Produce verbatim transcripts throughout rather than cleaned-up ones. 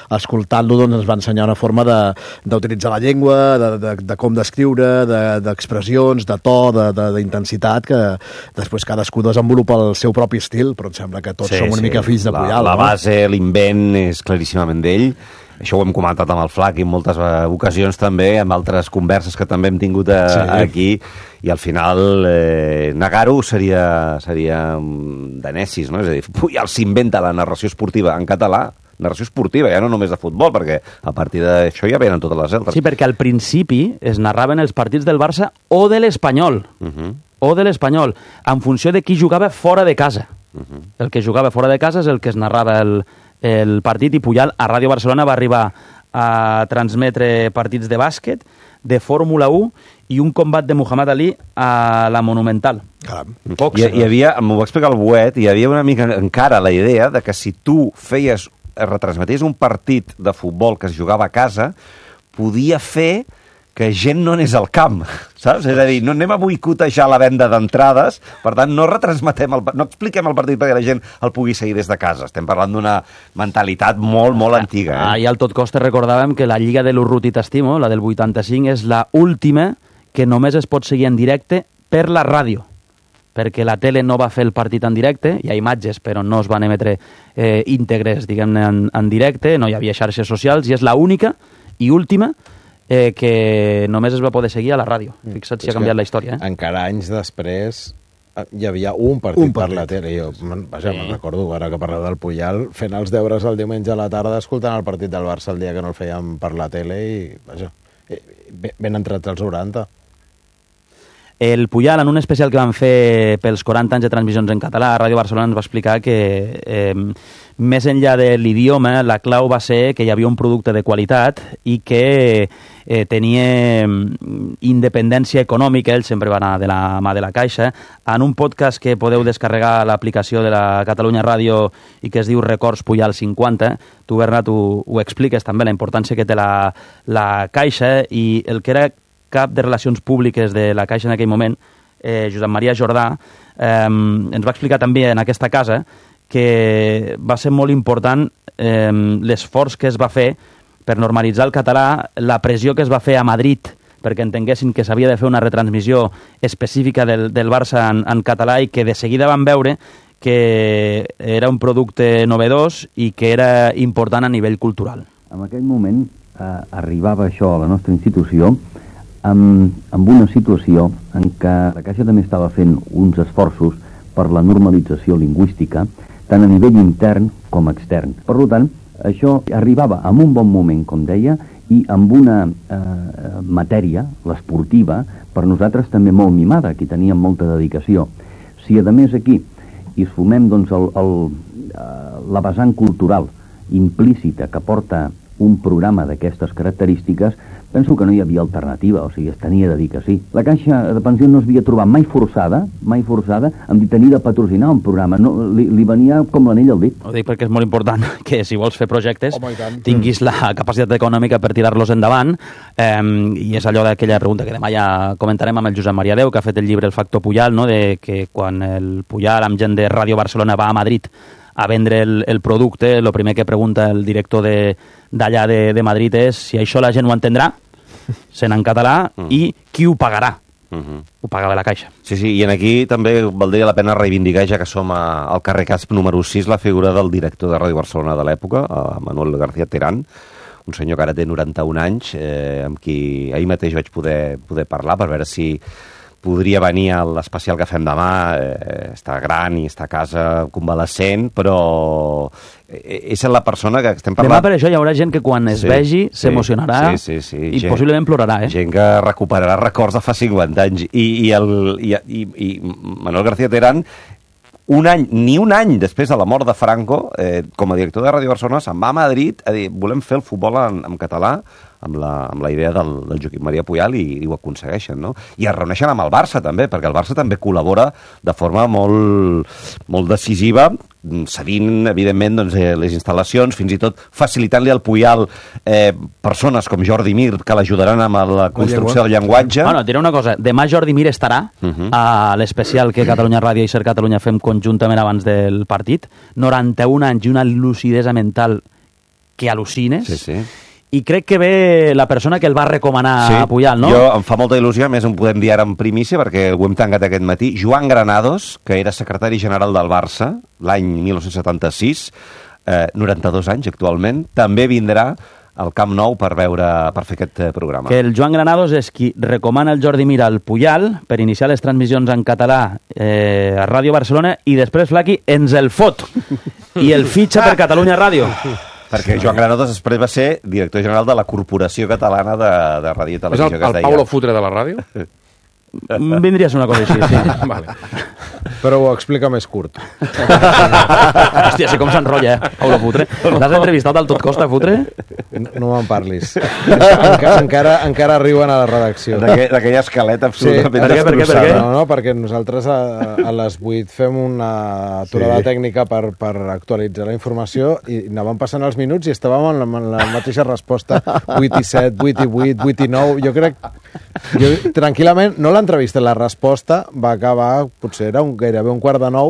escoltant-lo doncs, ens va ensenyar una forma de, d'utilitzar la llengua, de, de, de com d'escriure, de, d'expressions, de to, de, de, d'intensitat, que després cadascú desenvolupa el seu propi estil, però em sembla que tots sí, som una sí. mica fills de Puyal. La, la no? base, l'invent és claríssimament d'ell. Això ho hem comentat amb el Flac i en moltes ocasions també, amb altres converses que també hem tingut a, sí. aquí, i al final eh, negar-ho seria, seria de necis, no? És a dir, Puyal s'inventa la narració esportiva en català, narració esportiva, ja no només de futbol, perquè a partir d'això ja venen totes les altres. Sí, perquè al principi es narraven els partits del Barça o de l'Espanyol, uh-huh. o de l'Espanyol, en funció de qui jugava fora de casa. Uh-huh. El que jugava fora de casa és el que es narrava el, el partit, i Puyal a Ràdio Barcelona va arribar a transmetre partits de bàsquet, de Fórmula u i un combat de Muhammad Ali a la Monumental. Caram. Pocs, hi, hi havia, m'ho va explicar el Boet, hi havia una mica encara la idea de que si tu feies, retransmetés un partit de futbol que es jugava a casa, podia fer que gent no anés al camp, saps? És a dir, no anem a boicotejar la venda d'entrades, per tant, no retransmetem, el, no expliquem el partit perquè la gent el pugui seguir des de casa. Estem parlant d'una mentalitat molt, molt antiga. Eh? Ahir al Tot Costa recordàvem que la Lliga de l'Urruti T'Estimo, la del vuitanta-cinc, és la última que només es pot seguir en directe per la ràdio, perquè la tele no va fer el partit en directe, hi ha imatges, però no es van emetre eh, íntegres, diguem-ne, en, en directe, no hi havia xarxes socials, i és la única i última Eh, que només es va poder seguir a la ràdio. Fixa't si ha canviat la història. Eh? Encara anys després hi havia un partit, un partit. per la tele. Jo vaja, sí. me'n recordo, ara que parleu del Puyal, fent els deures el diumenge a la tarda, escoltant el partit del Barça el dia que no el fèiem per la tele, i vaja, ben entrats als noranta. El Puyal, en un especial que van fer pels quaranta anys de transmissions en català, a Ràdio Barcelona ens va explicar que eh, més enllà de l'idioma, la clau va ser que hi havia un producte de qualitat i que eh, tenia independència econòmica, ell sempre va anar de la mà de la Caixa. En un podcast que podeu descarregar a l'aplicació de la Catalunya Ràdio i que es diu Records Puyal cinquanta, tu, Bernat, ho, ho expliques també, la importància que té la, la Caixa, i el que era cap de Relacions Públiques de la Caixa en aquell moment, eh, Josep Maria Jordà, eh, ens va explicar també en aquesta casa que va ser molt important eh, l'esforç que es va fer per normalitzar el català, la pressió que es va fer a Madrid perquè entenguessin que s'havia de fer una retransmissió específica del, del Barça en, en català, i que de seguida van veure que era un producte novedós i que era important a nivell cultural. En aquell moment eh, arribava això a la nostra institució amb, amb una situació en què la Caixa també estava fent uns esforços per la normalització lingüística, tant a nivell intern com extern. Per tant, això arribava en un bon moment, com deia, i amb una eh, matèria, l'esportiva, per nosaltres també molt mimada, que teníem molta dedicació. Si, a més, aquí hi sumem doncs, el, el, la vessant cultural implícita que porta un programa d'aquestes característiques, penso que no hi havia alternativa, o sigui, es tenia de dir que sí. La Caixa de Pensions no es havia trobat mai forçada, mai forçada, amb tenir de patrocinar un programa. No, li, li venia com l'anell al dit. Ho dic perquè és molt important que si vols fer projectes tinguis la capacitat econòmica per tirar-los endavant, eh, i és allò d'aquella pregunta que demà ja comentarem amb el Josep Maria Deu, que ha fet el llibre El Factor Puyal, no? De que quan el Puyal amb gent de Ràdio Barcelona va a Madrid a vendre el, el producte, el primer que pregunta el director d'allà de, de, de Madrid és si això la gent ho entendrà, sent en català, mm. i qui ho pagarà. Uh-huh. Ho pagava la Caixa. Sí, sí, i en aquí també valdria la pena reivindicar, ja que som a, al carrer Casp número sis, la figura del director de Ràdio Barcelona de l'època, Manuel García Terán, un senyor que ara té noranta-un anys, eh, amb qui ahir mateix vaig poder, poder parlar per veure si podria venir a l'especial que fem demà. Eh, està gran i està a casa convalescent, però és la persona que estem parlant... Demà per això hi haurà gent que quan es sí, vegi s'emocionarà sí, sí, sí, sí. i gent, possiblement plorarà. Eh? Gent que recuperarà records de fa cinquanta anys. I, i, el, i, i, i Manuel García Terán, un any, ni un any després de la mort de Franco, eh, com a director de Ràdio Barcelona, se'n va a Madrid a dir, volem fer el futbol en, en català, amb la, amb la idea del, del Joaquim Maria Puyal, i, i ho aconsegueixen, no? I es reuneixen amb el Barça també, perquè el Barça també col·labora de forma molt, molt decisiva, cedint, evidentment, doncs, eh, les instal·lacions, fins i tot facilitant-li al Puyal eh, persones com Jordi Mir, que l'ajudaran amb la construcció del llenguatge. Bueno, et diré una cosa, demà Jordi Mir estarà uh -huh. a l'especial que Catalunya Ràdio i Ser Catalunya fem conjuntament abans del partit. noranta-un anys i una lucidesa mental que al·lucines. Sí, sí. I crec que ve la persona que el va recomanar sí, a Puyal, no? Jo em fa molta il·lusió, a més ho podem dir ara en primícia perquè ho hem tancat aquest matí. Joan Granados, que era secretari general del Barça l'any dinou setanta-sis, eh, noranta-dos anys actualment, també vindrà al Camp Nou per veure per fer aquest eh, programa. Que el Joan Granados és qui recomana el Jordi Mira al Puyal per iniciar les transmissions en català eh, a Ràdio Barcelona i després, Flaqui, ens el fot i el fitxa per Catalunya Ràdio. Perquè Joan Granados després va ser director general de la Corporació Catalana de, de Ràdio i Televisió. És el, el Paulo Futre de la ràdio? Vindria a ser una cosa així, sí. Vale. Però ho explica més curt. Hòstia, sé com s'enrotlla, eh, Paulo Futre. L'has entrevistat al Tot Costa, Futre? No, no me'n parlis. Encara, encara, encara riuen a la redacció. D'aquella escaleta absolutament sí. Per què, per què, per què? No, no, perquè nosaltres a, a les vuit fem una aturada sí. tècnica per, per actualitzar la informació i anaven passant els minuts i estàvem en la, en la mateixa resposta. vuit i set, vuit i vuit, vuit i nou. Jo crec... Jo, tranquil·lament, no l'entrevista, la resposta va acabar, potser era un, gairebé un quart de nou,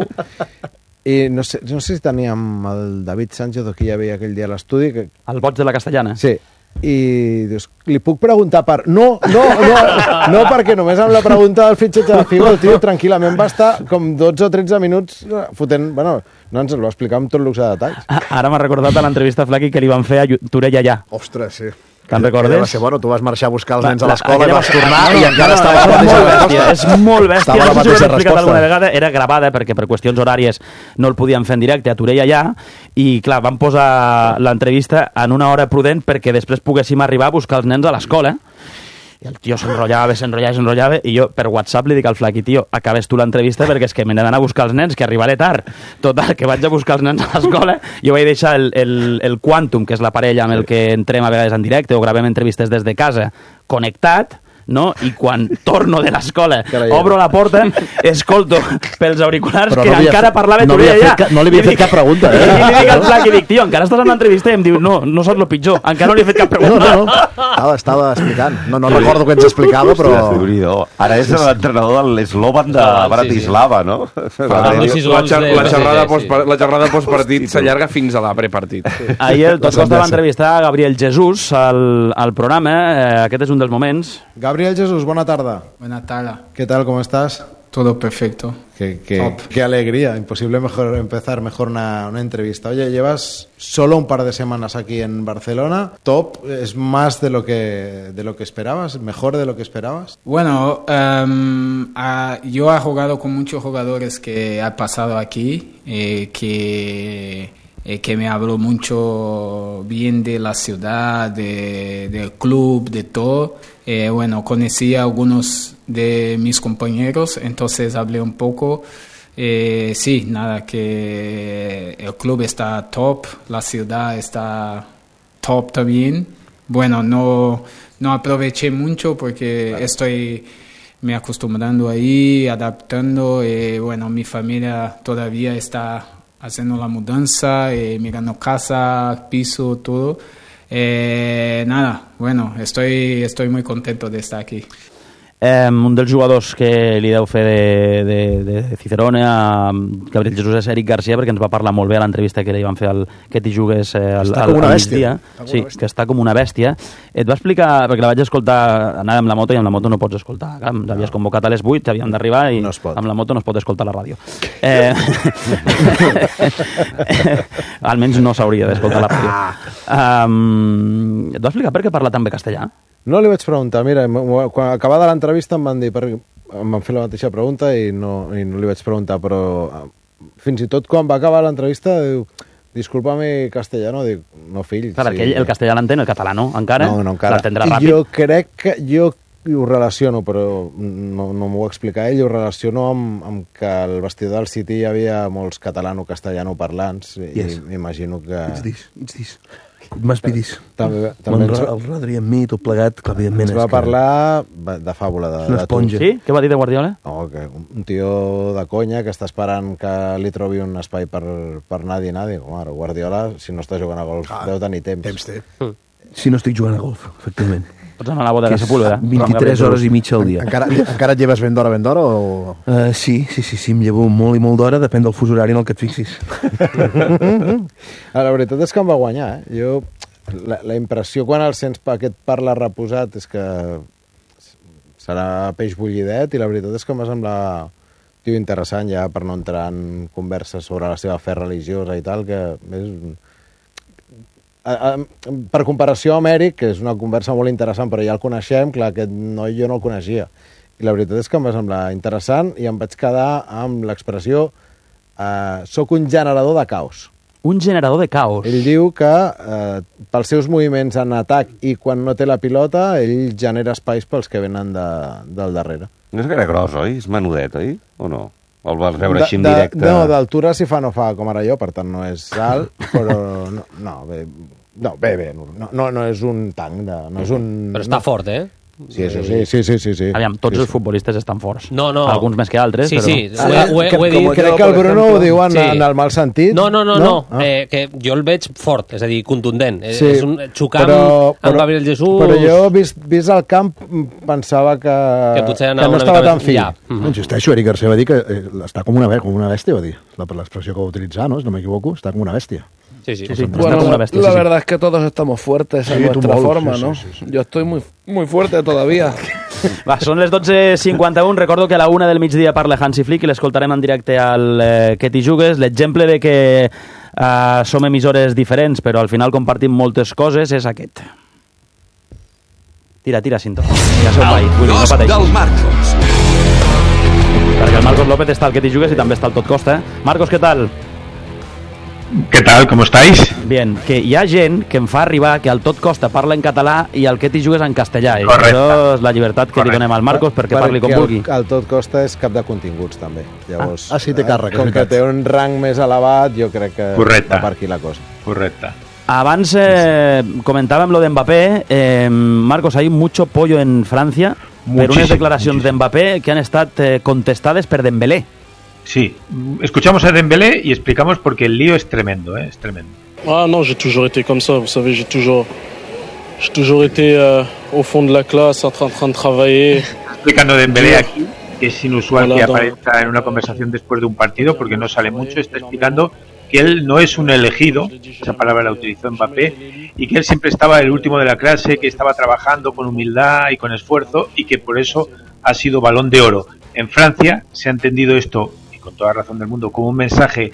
i no sé, no sé si teníem el David Sánchez o qui hi havia aquell dia a l'estudi. Que... El boig de la Castellana. Sí. I dius, li puc preguntar per... No, no, no, no, perquè només amb la pregunta del fitxatge de Figo, el tio tranquil·lament va estar com dotze o tretze minuts fotent... Bueno, no ens el va explicar amb tot luxe de detalls. Ara m'ha recordat a l'entrevista, Flaqui, que li van fer a Torella allà. Ostres, sí. Te'n recordes? Va ser, bueno, tu vas marxar a buscar els Va, nens a la- l'escola i aquella vas va- tornar no, no, i encara no, estava és la mateixa molt bèstia, resposta. és molt bèstia. Estava la No sé si ho mateixa hem explicat resposta. alguna vegada, era gravada perquè per qüestions horàries no el podíem fer en directe a Torella allà i clar, vam posar l'entrevista en una hora prudent perquè després poguéssim arribar a buscar els nens a l'escola. I el tio s'enrotllava, s'enrotllava, s'enrotllava, i jo per WhatsApp li dic al Flaqui, tio, acabes tu l'entrevista perquè és que m'he d'anar a buscar els nens, que arribaré tard. Total, que vaig a buscar els nens a l'escola, jo vaig deixar el, el, el Quantum, que és l'aparell amb el que entrem a vegades en directe o gravem entrevistes des de casa, connectat, no? I quan torno de l'escola, obro la porta, escolto pels auriculars Però que no havia encara fet- parlava no Torella havia allà. fet ca- no li havia I fet dic- cap pregunta, eh? I li dic al Flaqui, dic, tio, encara estàs en l'entrevista? I em diu, no, no saps el pitjor, encara no li he fet cap No, pregunta. no, no. Estava, estava explicant. No, no recordo què ens explicava, però... Déu-n'hi-do. Ara és l'entrenador de l'Eslovan de Bratislava, no? La, xer la, xerrada post, la xerrada postpartit s'allarga fins a la prepartit. Ahir el Tot Costa va entrevistar a Gabriel Jesús al, al programa. Eh, aquest és un dels moments. Gabriel Jesús, bona tarda. Buenas tardes. ¿Qué tal? ¿Cómo estás? Todo perfecto. Qué, qué, Top. qué alegría. Imposible mejor empezar mejor una, una entrevista. Oye, llevas solo un par de semanas aquí en Barcelona. Top, ¿es más de lo que, de lo que esperabas? ¿Mejor de lo que esperabas? Bueno, em, ah, yo he jugado con muchos jugadores que han pasado aquí, eh, que, eh, que me habló mucho bien de la ciudad, de, del club, de todo. Eh, bueno, conocí a algunos de mis compañeros, entonces hablé un poco. Eh, sí, nada, que el club está top, la ciudad está top también. Bueno, no, no aproveché mucho porque claro. estoy me acostumbrando ahí, adaptando. Eh, bueno, mi familia todavía está haciendo la mudanza, eh, mirando casa, piso, todo. Eh, nada, bueno, estoy, estoy muy contento de estar aquí. Eh, un dels jugadors que li deu fer de, de, de Cicerone a Gabriel Jesús és Eric Garcia, perquè ens va parlar molt bé a l'entrevista que li van fer al, que t'hi jugues eh, al, està al, com una al bèstia. migdia. Sí, que està com una bèstia. Et va explicar, perquè la vaig escoltar, anava amb la moto i amb la moto no pots escoltar. Clar, ens havies convocat a les vuit, havíem d'arribar i no amb la moto no es pot escoltar la ràdio. Eh, almenys no s'hauria d'escoltar la ràdio. Um, et va explicar per què parla tan bé castellà? No li vaig preguntar, mira, quan acabada l'entrevista em van dir, per, em van fer la mateixa pregunta i no, i no li vaig preguntar, però fins i tot quan va acabar l'entrevista diu, disculpa-me castellano, dic, no fill. Clar, perquè ell el castellà l'entén, el català no, encara? No, no, encara. L'entendrà ràpid? Jo crec que, jo ho relaciono, però no, no m'ho va explicar ell, ho relaciono amb, amb que al vestidor del City hi havia molts catalano-castellano parlants, yes. I m'imagino que... Ets dis, ets dis. M'espidis. També, també ens... El Rodri amb mi, tot plegat, clar, evidentment. Ens va parlar de fàbula. De, és una esponja. Sí? Què va dir de Guardiola? No, que un tio de conya que està esperant que li trobi un espai per, per anar a dinar. Dic, home, Guardiola, si no està jugant a golf, ah, deu tenir temps. Temps té. Si no estic jugant a golf, efectivament. Pots anar a la bodega Sepúlveda. vint-i-tres hores i mitja al dia. Encara, encara et lleves ben d'hora, ben d'hora? O... Uh, sí, sí, sí, sí, em llevo molt i molt d'hora, depèn del fus horari en el que et fixis. La veritat és que em va guanyar, eh? Jo la, la impressió quan el sents per aquest parla reposat és que serà peix bullidet, i la veritat és que m'ha semblat tio interessant, ja per no entrar en converses sobre la seva fe religiosa i tal, que és... A, a, per comparació amb Eric, que és una conversa molt interessant, però ja el coneixem, clar, aquest noi jo no el coneixia. I la veritat és que em va semblar interessant i em vaig quedar amb l'expressió eh, soc un generador de caos. Un generador de caos. Ell diu que eh, pels seus moviments en atac i quan no té la pilota, ell genera espais pels que venen de, del darrere. No és gaire gros, oi? És menudet, oi? O no? O el vas veure de, així en de, directe? No, d'altura si fa no fa com ara jo, per tant no és alt, però no, no bé, no, bé, bé, no, no, no és un tanc, de, no és un... Però està no. fort, eh? Sí, això sí, sí, sí, sí, sí. Aviam, tots sí, els sí. futbolistes estan forts. No, no. Alguns més que altres, sí, però... Sí, sí, Ah, ho, he, ho, he, ho he dit. Crec que el Bruno ejemplo, ho diu en, sí. en el mal sentit. No, no, no, no. no. Ah. Eh, que jo el veig fort, és a dir, contundent. Sí, és un xocar però, amb, però, amb Gabriel Jesús... Però jo, vist, vist el camp, pensava que, que, que no estava tan fi. Ja. Mm-hmm. Insisteixo, Eric Garcia va dir que eh, està com una, com una bèstia, va dir. L'expressió que va utilitzar, ¿no? Si no m'equivoco, està com una bèstia. Sí, sí. sí, sí. Bueno, como una bestia, la sí, sí. verdad es que todos estamos fuertes en sí, nuestra molt, forma, sí, ¿no? Sí, sí, sí. Yo estoy muy, muy fuerte todavía. Va, són les dotze cinquanta-u. Recordo que a la una del migdia parla Hansi Flick i l'escoltarem en directe al eh, Que t'hi jugues. L'exemple de que eh, som emissores diferents, però al final compartim moltes coses, és aquest. Tira, tira, Cinto. Ja som mai. Vull dir, no pateixis. Del Marcos. Perquè el Marcos López està al Que t'hi jugues i també està al Tot Costa. Eh? Marcos, què tal? ¿Qué tal? ¿Cómo estáis? Bien, que hi ha gent que em fa arribar que el Tot Costa parla en català i el Que t'hi jugues en castellà. I Correcte. això és la llibertat que Correcte. li donem al Marcos perquè Per, parli com el, vulgui. El Tot Costa és cap de continguts, també. Llavors, ah, sí, té càrrec, com que té un rang més elevat, jo crec que Correcte. va per aquí la cosa. Correcte. Abans eh, comentàvem lo de Mbappé. Eh, Marcos, hay mucho pollo en Francia per unes declaracions de Mbappé que han estat eh, contestades per Dembélé. Sí, escuchamos a Dembélé y explicamos porque el lío es tremendo, ¿eh? Es tremendo. Ah non, j'ai toujours été comme ça, vous savez, j'ai toujours, j'ai toujours été euh, au fond de la classe, en train, en train de travailler. Explicando Dembélé aquí, que es inusual Hola, que don. aparezca en una conversación después de un partido, porque no sale mucho, está explicando que él no es un elegido, esa palabra la utilizó Mbappé, y que él siempre estaba el último de la clase, que estaba trabajando con humildad y con esfuerzo, y que por eso ha sido Balón de Oro. En Francia se ha entendido esto, y con toda razón del mundo, como un mensaje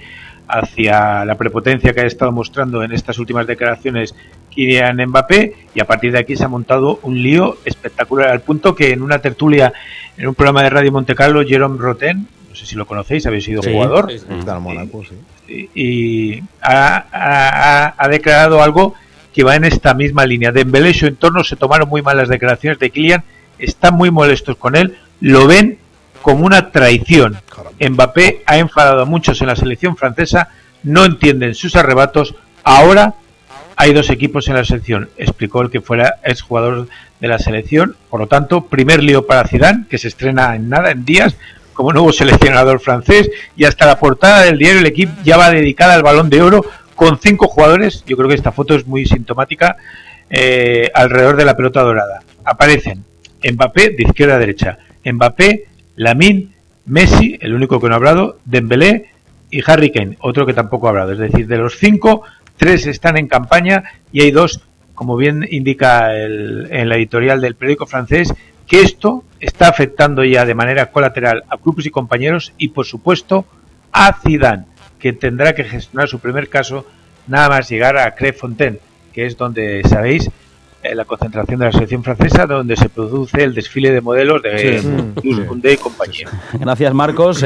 hacia la prepotencia que ha estado mostrando en estas últimas declaraciones Kylian Mbappé, y a partir de aquí se ha montado un lío espectacular, al punto que en una tertulia, en un programa de Radio Monte Carlo, Jérôme Roten, no sé si lo conocéis, habéis sido sí, jugador, sí, sí. Del Mónaco, sí. y, y ha, ha, ha declarado algo que va en esta misma línea. Dembélé y su entorno se tomaron muy mal las declaraciones de Kylian, están muy molestos con él, lo ven como una traición. Mbappé ha enfadado a muchos en la selección francesa, no entienden sus arrebatos. Ahora hay dos equipos en la selección, explicó el que fuera exjugador de la selección. Por lo tanto, primer lío para Zidane, que se estrena en nada, en días, como nuevo seleccionador francés, y hasta la portada del diario El Equipo ya va dedicada al Balón de Oro, con cinco jugadores. Yo creo que esta foto es muy sintomática, eh, alrededor de la pelota dorada. Aparecen Mbappé de izquierda a derecha, Mbappé, Lamine, Messi, el único que no ha hablado, Dembélé y Harry Kane, otro que tampoco ha hablado. Es decir, de los cinco, tres están en campaña y hay dos, como bien indica el, en la editorial del periódico francés, que esto está afectando ya de manera colateral a clubes y compañeros y, por supuesto, a Zidane, que tendrá que gestionar su primer caso nada más llegar a Clairefontaine, que es donde, sabéis, eh, la concentración de la selección francesa, donde se produce el desfile de modelos de Luis sí. Koundé y compañía. Gràcies, Marcos.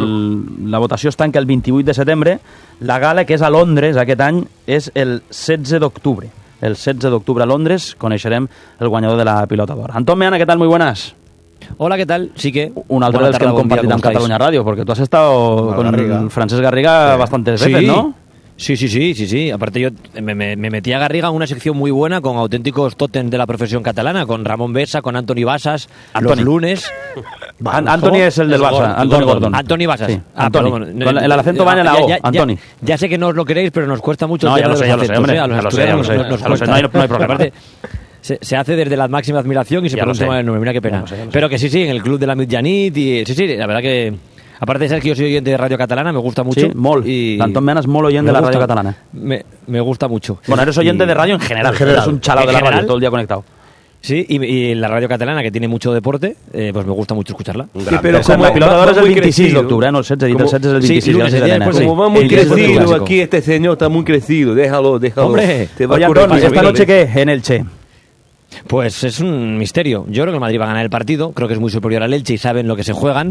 El, la votació es tanca el vint-i-vuit de setembre. La gala, que és a Londres aquest any, és el setze d'octubre. El setze d'octubre a Londres coneixerem el guanyador de la pilota d'or. Antón Meana, ¿qué tal? Muy buenas. Hola, ¿qué tal? Sí que... Un altre dels que hem compartit amb Catalunya Ràdio, porque tú has estado con Garriga. Francesc Garriga sí. bastantes veces, sí. ¿no? Sí, sí, sí, sí, sí. Aparte yo me, me, me metí a Garriga en una sección muy buena con auténticos tótems de la profesión catalana, con Ramón Besa, con Antoni Basas, Antoni. los lunes... An Antoni es el del Barça, Antoni Gordon. Antoni Basas. Sí. Ah, Antoni. Perdón, Con el acento va en la O, ya, ya, Antoni. Ya, ya sé que no os lo queréis, pero nos cuesta mucho... No, el ya lo sé, ya lo sé, hombre. ¿eh? A los Ya lo sé, ya lo sé. nos, nos Ya lo sé, no hay, no hay problema. Aparte, se, se hace desde la máxima admiración y se Ya lo pronuncia sé. mal el nombre. Mira qué pena. Ya lo sé, ya lo sé. Pero que sí, sí, en el club de la Midjanit y... Sí, sí, la verdad que... Aparte de ser que yo soy oyente de Radio Catalana, me gusta mucho. Sí, molt. Y L'Anton Mena és molt oient de la gusta, Radio Catalana. Me, me gusta mucho. Bueno, eres oyente Y- de radio en general. En general. Eres un chalao En de la general, radio, todo el día conectado. Sí, y, y la Radio Catalana, que tiene mucho deporte, eh, pues me gusta mucho escucharla. Sí, pero como la pilota d'hora és el vint-i-sis d'octubre, eh? No el setze, el setze és el vint-i-sis. Sí, lunes, ja no sé el día de nena. después, Como va Sí. muy El diez es el crecido clásico. aquí, este señor está muy crecido. Déjalo, déjalo. Hombre, Te va Oye, a correr Antón, tus ¿esta noche opiniones. qué? En Elche. Pues es un misterio. Yo creo que el Madrid va a ganar el partido, creo que es muy superior al Elche y saben lo que se juegan,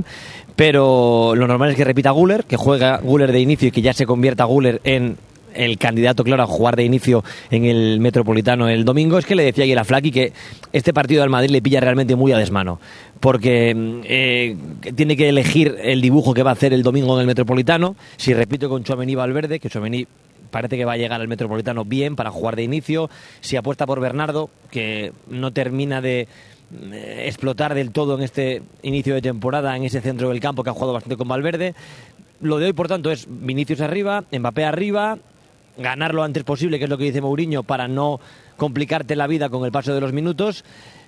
pero lo normal es que repita Güler, que juega Güler de inicio y que ya se convierta Güler en el candidato claro a jugar de inicio en el Metropolitano el domingo. Es que le decía ayer a Flaky que este partido del Madrid le pilla realmente muy a desmano, porque eh, tiene que elegir el dibujo que va a hacer el domingo en el Metropolitano. Si repito con Tchouaméni y Valverde, que Tchouaméni parece que va a llegar al Metropolitano bien para jugar de inicio. Si apuesta por Bernardo, que no termina de eh, explotar del todo en este inicio de temporada, en ese centro del campo que ha jugado bastante con Valverde. Lo de hoy, por tanto, es Vinicius arriba, Mbappé arriba, ganar lo antes posible, que es lo que dice Mourinho, para no complicarte la vida con el paso de los minutos.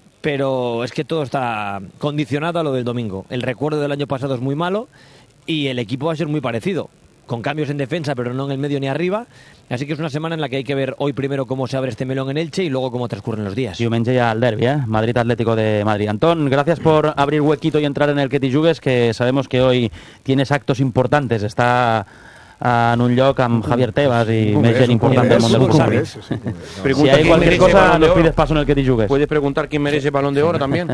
Pero es que todo está condicionado a lo del domingo. El recuerdo del año pasado es muy malo y el equipo va a ser muy parecido, con cambios en defensa, pero no en el medio ni arriba. Así que es una semana en la que hay que ver hoy primero cómo se abre este melón en Elche y luego cómo transcurren los días. Diumenge ya al derbi, ¿eh? Madrid Atlético de Madrid. Antón, gracias por abrir huequito y entrar en el que te jugues, que sabemos que hoy tienes actos importantes. Está en un lloc amb Javier Tebas y Un més gent congreso, important un del món del congreso, fútbol. un congreso, sí, un congreso. Si Pregunta hay quién cualquier merece cosa, Balón de nos Oro. pides paso en el que te jugues. ¿Puedes preguntar quién merece Balón de Oro también?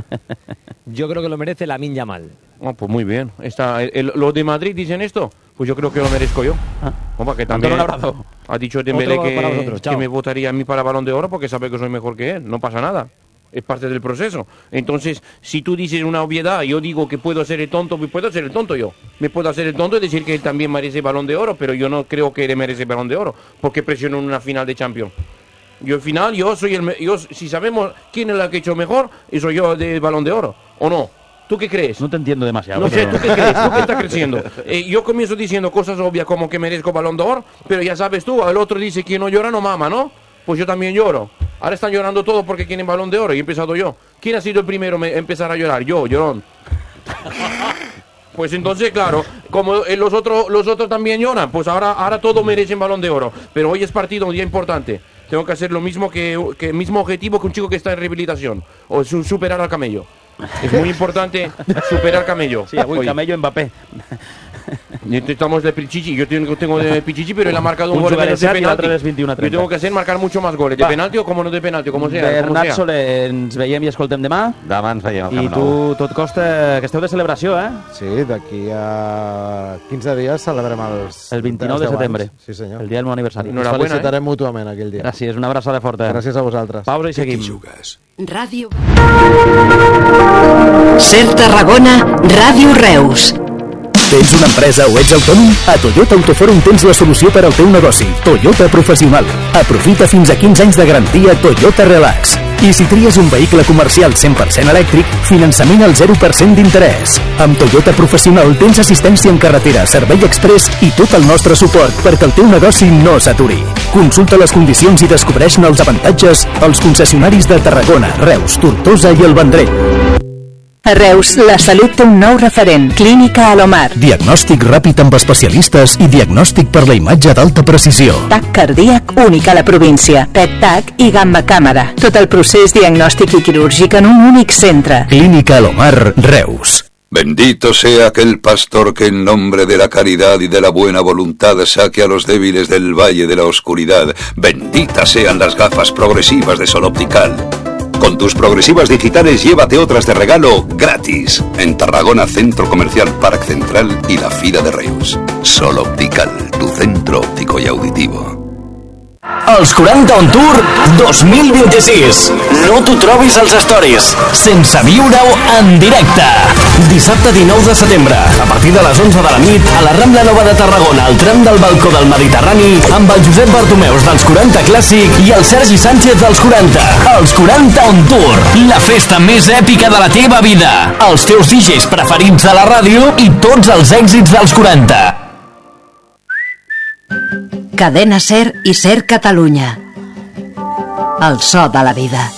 Yo creo que lo merece Lamine Yamal. Oh, pues muy bien. Está, el- el- ¿Los de Madrid dicen esto? Pues yo creo que lo merezco yo. Opa, que también Antón, un abrazo. ha dicho Dembélé Otro para que, vosotros, que chao. me votaría a mí para Balón de Oro porque sabe que soy mejor que él. No pasa nada. Es parte del proceso. Entonces, si tú dices una obviedad, yo digo que puedo ser el tonto, pues puedo ser el tonto yo. Me puedo hacer el tonto y decir que él también merece Balón de Oro, pero yo no creo que él merece Balón de Oro porque presionó en una final de Champions. Yo al final, yo soy el... me- Yo, si sabemos quién es la que ha hecho mejor, y soy yo de Balón de Oro, ¿o no? ¿Tú qué crees? No te entiendo demasiado. No sé, pero- ¿tú qué crees? ¿Tú qué estás creciendo? Eh, yo comienzo diciendo cosas obvias como que merezco Balón de Oro, pero ya sabes tú, el otro dice que no llora no mama, ¿no? Pues yo también lloro. Ahora están llorando todos porque quieren Balón de Oro y he empezado yo. ¿Quién ha sido el primero en empezar a llorar? Yo, llorón. Pues entonces, claro, como eh, los otros los otros también lloran, pues ahora, ahora todos merecen Balón de Oro. Pero hoy es partido, un día importante. Tengo que hacer lo mismo que, que mismo objetivo que un chico que está en rehabilitación. O su- superar al camello. Es muy importante superar camello. Sí, avui Oye, Camello Mbappé. Estamos de Pichichi, yo tengo, tengo de Pichichi, pero él ha marcado un, Un gol de jugador de set i l'altre penalti. és vint-i-u a trenta. Yo tengo que hacer marcar mucho más goles, de Va. penalti o como no de penalti, como sea. como Bernat sea. Soler, ens veiem i escoltem demà. Demà ens veiem al I Camp tu, Nou. tot costa, que esteu de celebració, eh? Sí, d'aquí a quinze dies celebrem els... El vint-i-nou de els deu setembre. anys. Sí, senyor. El dia del meu aniversari. Ens felicitarem mútuament aquell dia. Gràcies, una abraçada forta. Gràcies a vosaltres. Pausa i seguim. Ràdio. Ser Tarragona, Ràdio Reus. Tens una empresa o ets autònom? A Toyota Autoforum tens la solució per al teu negoci. Toyota Professional. Aprofita fins a quinze anys de garantia Toyota Relax. I si tries un vehicle comercial cent per cent elèctric, finançament al zero per cent d'interès. Amb Toyota Professional tens assistència en carretera, servei express i tot el nostre suport perquè el teu negoci no s'aturi. Consulta les condicions i descobreix-ne els avantatges als concessionaris de Tarragona, Reus, Tortosa i el Vendrell. A Reus, la salut té un nou referent, Clínica Alomar. Diagnòstic ràpid amb especialistes i diagnòstic per la imatge d'alta precisió. TAC cardíac únic a la província, P E T TAC i gamma càmera. Tot el procés diagnòstic i quirúrgic en un únic centre. Clínica Alomar, Reus. Bendito sea aquel pastor que en nombre de la caridad y de la buena voluntad saque a los débiles del valle de la oscuridad. Benditas sean las gafas progresivas de Sol Optical. Con tus progresivas digitales llévate otras de regalo gratis en Tarragona Centro Comercial Parc Central y la Fira de Reus. Sol Optical, tu centro óptico y auditivo. Els quaranta On Tour dos mil vint-i-sis. No t'ho trobis als stories, sense viure-ho en directe. Dissabte dinou de setembre, a partir de les onze de la nit, a la Rambla Nova de Tarragona, al tram del balcó del Mediterrani, amb el Josep Bartomeus dels quaranta Clàssic i el Sergi Sánchez dels quaranta. Els quaranta On Tour, la festa més èpica de la teva vida. Els teus D Js preferits a la ràdio i tots els èxits dels quaranta. Cadena Ser i Ser Catalunya. El so de la vida.